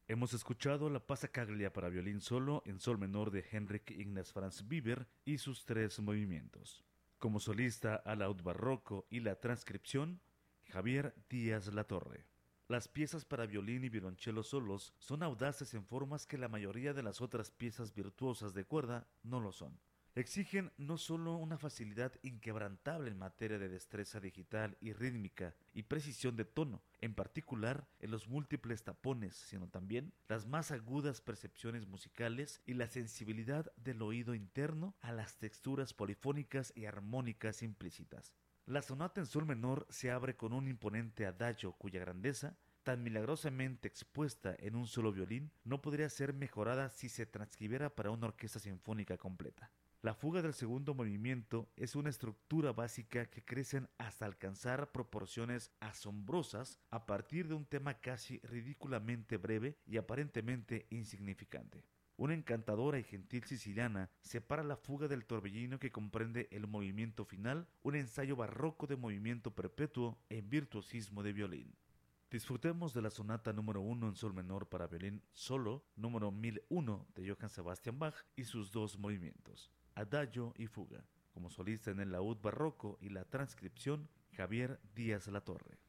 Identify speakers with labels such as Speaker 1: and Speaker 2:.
Speaker 1: Hemos escuchado la Passacaglia para violín solo en sol menor de Henrik Ignaz Franz Weber y sus tres movimientos. Como solista, alaúd barroco y la transcripción, Javier Díaz Latorre. Las piezas para violín y violonchelo solos son audaces en formas que la mayoría de las otras piezas virtuosas de cuerda no lo son. Exigen no solo una facilidad inquebrantable en materia de destreza digital y rítmica y precisión de tono, en particular en los múltiples tapones, sino también las más agudas percepciones musicales y la sensibilidad del oído interno a las texturas polifónicas y armónicas implícitas. La sonata en sol menor se abre con un imponente adagio cuya grandeza, tan milagrosamente expuesta en un solo violín, no podría ser mejorada si se transcribiera para una orquesta sinfónica completa. La fuga del segundo movimiento es una estructura básica que crecen hasta alcanzar proporciones asombrosas a partir de un tema casi ridículamente breve y aparentemente insignificante. Una encantadora y gentil siciliana separa la fuga del torbellino que comprende el movimiento final, un ensayo barroco de movimiento perpetuo en virtuosismo de violín. Disfrutemos de la sonata número 1 en sol menor para violín solo, número 1001 de Johann Sebastian Bach y sus dos movimientos, adagio y fuga. Como solista en el laúd barroco y la transcripción, Javier Díaz Latorre.